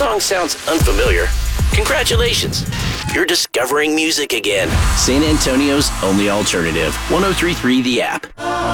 song sounds unfamiliar, congratulations. You're discovering music again. San Antonio's only alternative. 103.3 The App.